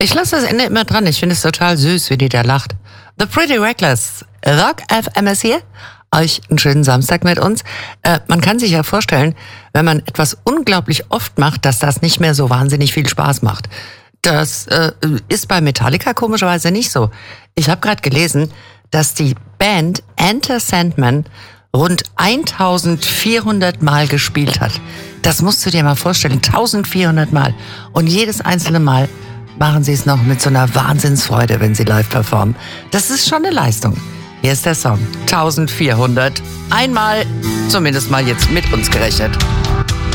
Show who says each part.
Speaker 1: Ich lasse das Ende immer dran. Ich finde es total süß, wie die da lacht. The Pretty Reckless. Rock FM ist hier. Euch einen schönen Samstag mit uns. Man kann sich ja vorstellen, wenn man etwas unglaublich oft macht, dass das nicht mehr so wahnsinnig viel Spaß macht. Das ist bei Metallica komischerweise nicht so. Ich habe gerade gelesen, dass die Band Enter Sandman rund 1400 Mal gespielt hat. Das musst du dir mal vorstellen, 1400 Mal. Und jedes einzelne Mal machen sie es noch mit so einer Wahnsinnsfreude, wenn sie live performen. Das ist schon eine Leistung. Hier ist der Song. 1400. Einmal, zumindest mal jetzt mit uns gerechnet.